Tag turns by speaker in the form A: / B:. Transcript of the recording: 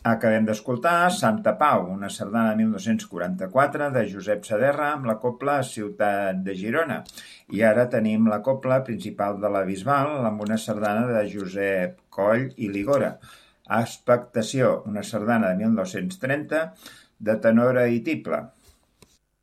A: Acabem d'escoltar Santa Pau, una sardana de 1244 de Josep Saderra amb la cobla Ciutat de Girona. I ara tenim la cobla principal de la Bisbal amb una sardana de Josep Coll i Ligora. Expectació, una sardana de 1930 de tenora i tible.